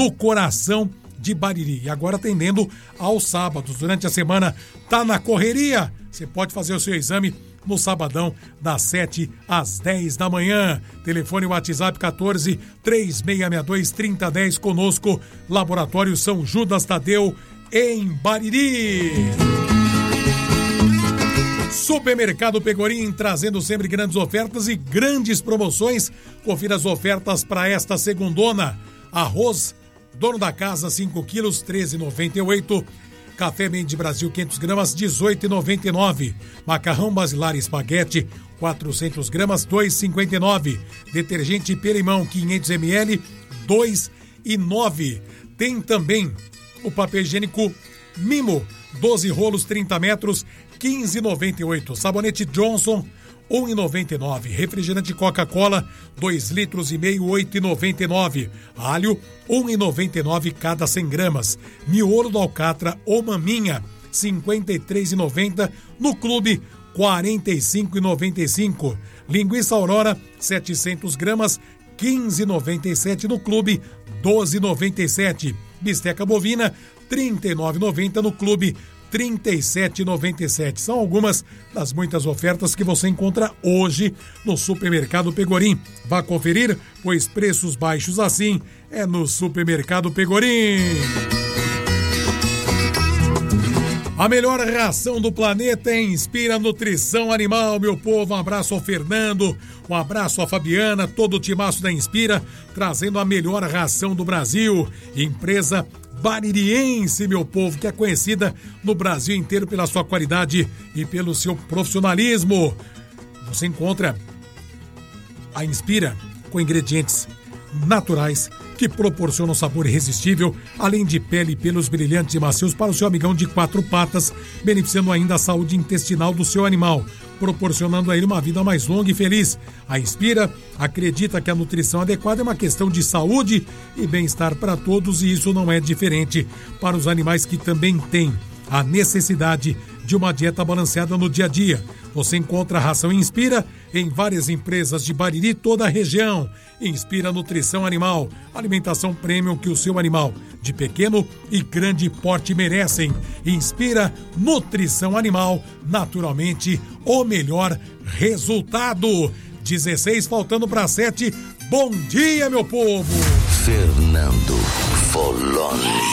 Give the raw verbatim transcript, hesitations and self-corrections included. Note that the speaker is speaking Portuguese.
no coração de Bariri. E agora atendendo aos sábados. Durante a semana tá na correria? Você pode fazer o seu exame no sabadão, das sete às dez da manhã. Telefone WhatsApp quatorze, três seis seis dois, trinta dez conosco. Laboratório São Judas Tadeu, em Bariri. Supermercado Pegorim, trazendo sempre grandes ofertas e grandes promoções. Confira as ofertas para esta segundona. Arroz Dono da Casa, cinco quilos, treze reais e noventa e oito centavos. Café Mende Brasil, quinhentas gramas, dezoito reais e noventa e nove centavos. Macarrão Basilar Espaguete, quatrocentas gramas, dois reais e cinquenta e nove centavos. Detergente Perimão, quinhentos mililitros, dois reais e nove centavos. Tem também o papel higiênico Mimo, doze rolos, trinta metros, quinze reais e noventa e oito centavos. Sabonete Johnson, um real e noventa e nove centavos. Refrigerante Coca-Cola, dois litros e meio, oito reais e noventa e nove centavos. Alho, um real e noventa e nove centavos cada cem gramas. Miolo do Alcatra ou Maminha, cinquenta e três reais e noventa centavos. No Clube, quarenta e cinco reais e noventa e cinco centavos. Linguiça Aurora, setecentas gramas, quinze reais e noventa e sete centavos. No Clube, doze reais e noventa e sete centavos. Bisteca bovina, trinta e nove reais e noventa centavos. No Clube, trinta e sete reais e noventa e sete centavos. São algumas das muitas ofertas que você encontra hoje no Supermercado Pegorim. Vá conferir, pois preços baixos assim é no Supermercado Pegorim. A melhor ração do planeta é Inspira Nutrição Animal, meu povo. Um abraço ao Fernando, um abraço à Fabiana, todo o timaço da Inspira, trazendo a melhor ração do Brasil. Empresa baririense, meu povo, que é conhecida no Brasil inteiro pela sua qualidade e pelo seu profissionalismo. Você encontra a Inspira com ingredientes naturais que proporcionam sabor irresistível, além de pele e pelos brilhantes e macios para o seu amigão de quatro patas, beneficiando ainda a saúde intestinal do seu animal, proporcionando a ele uma vida mais longa e feliz. A Inspira acredita que a nutrição adequada é uma questão de saúde e bem-estar para todos, e isso não é diferente para os animais que também têm a necessidade de uma dieta balanceada no dia a dia. Você encontra a ração Inspira em várias empresas de Bariri e toda a região. Inspira Nutrição Animal, alimentação premium que o seu animal de pequeno e grande porte merecem. Inspira Nutrição Animal, naturalmente o melhor resultado. dezesseis faltando para sete. Bom dia, meu povo. Fernando Foloni.